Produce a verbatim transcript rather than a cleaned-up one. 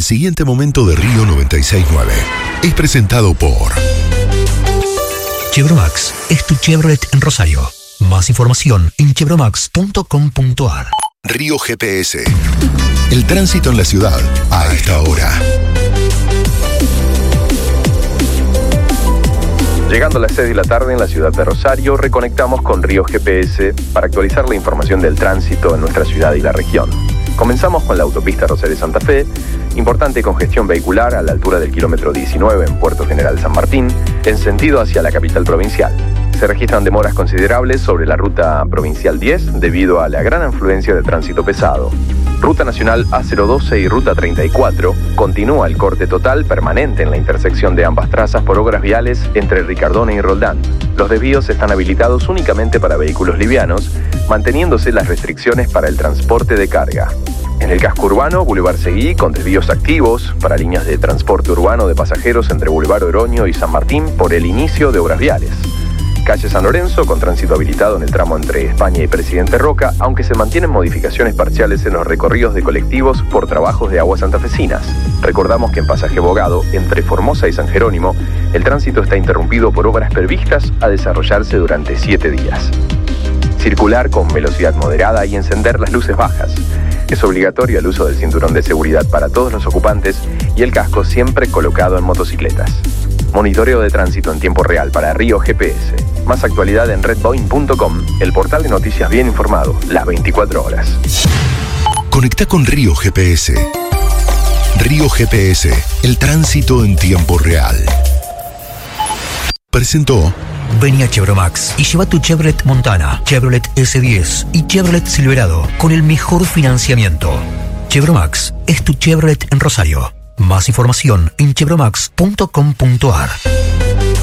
siguiente momento de Río noventa y seis punto nueve es presentado por Chevromax, es tu Chevrolet en Rosario. Más información en chevromax punto com punto a r. Río G P S. El tránsito en la ciudad a esta hora. Llegando a las seis de la tarde en la ciudad de Rosario, reconectamos con Río G P S para actualizar la información del tránsito en nuestra ciudad y la región. Comenzamos con la autopista Rosario-Santa Fe, importante congestión vehicular a la altura del kilómetro diecinueve en Puerto General San Martín, en sentido hacia la capital provincial. Se registran demoras considerables sobre la ruta provincial diez debido a la gran afluencia de tránsito pesado. Ruta Nacional A cero doce y Ruta treinta y cuatro continúa el corte total permanente en la intersección de ambas trazas por obras viales entre Ricardone y Roldán. Los desvíos están habilitados únicamente para vehículos livianos, manteniéndose las restricciones para el transporte de carga. En el casco urbano, Boulevard Seguí, con desvíos activos para líneas de transporte urbano de pasajeros entre Boulevard Oroño y San Martín por el inicio de obras viales. Calle San Lorenzo, con tránsito habilitado en el tramo entre España y Presidente Roca, aunque se mantienen modificaciones parciales en los recorridos de colectivos por trabajos de aguas santafesinas. Recordamos que en Pasaje Bogado, entre Formosa y San Jerónimo, el tránsito está interrumpido por obras previstas a desarrollarse durante siete días. Circular con velocidad moderada y encender las luces bajas. Es obligatorio el uso del cinturón de seguridad para todos los ocupantes y el casco siempre colocado en motocicletas. Monitoreo de tránsito en tiempo real para Río G P S. Más actualidad en redboin punto com, el portal de noticias bien informado, las veinticuatro horas. Conecta con Río G P S. Río G P S, el tránsito en tiempo real. Presentó. Vení a Chevromax y lleva tu Chevrolet Montana, Chevrolet ese diez y Chevrolet Silverado con el mejor financiamiento. Chevromax es tu Chevrolet en Rosario. Más información en chevromax punto com punto a r.